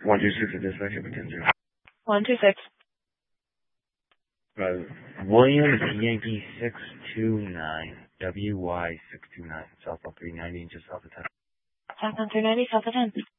126 at dispatch, over 10-0. 126. Williams Yankee 629, WY 629, southbound 390, just south of 10. Southbound 390, south of 10.